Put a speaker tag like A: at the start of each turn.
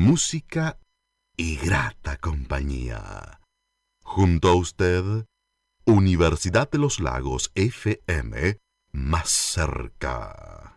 A: música y grata compañía. Junto a usted, Universidad de los Lagos FM, más cerca.